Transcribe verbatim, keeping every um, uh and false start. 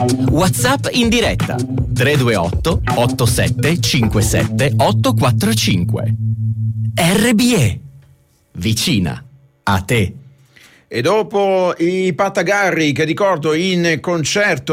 WhatsApp in diretta tre due otto otto sette cinque sette otto quattro cinque. R B E, vicina a te. E dopo i Patagarri, che ricordo in concerto